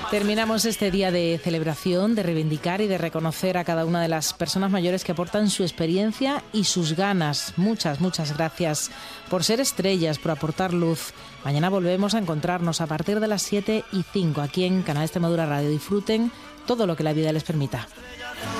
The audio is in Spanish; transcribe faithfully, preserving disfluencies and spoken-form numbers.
Terminamos este día de celebración, de reivindicar y de reconocer a cada una de las personas mayores que aportan su experiencia y sus ganas. Muchas, muchas gracias por ser estrellas, por aportar luz. Mañana volvemos a encontrarnos a partir de las siete y cinco aquí en Canal Extremadura Radio. Disfruten todo lo que la vida les permita.